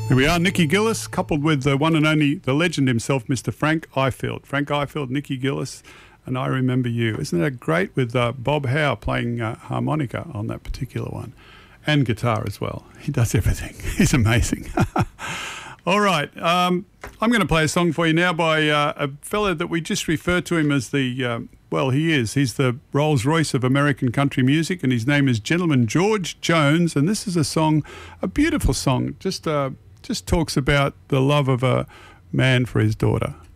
Here we are, Nicky Gillis, coupled with the one and only, the legend himself, Mr. Frank Ifield. Frank Ifield, Nicky Gillis, and I Remember You. Isn't that great, with Bob Howe playing harmonica on that particular one, and guitar as well. He does everything. He's amazing. All right, I'm going to play a song for you now by a fella that we just refer to him as the, he's the Rolls Royce of American country music, and his name is Gentleman George Jones, and this is a song, a beautiful song, just talks about the love of a man for his daughter.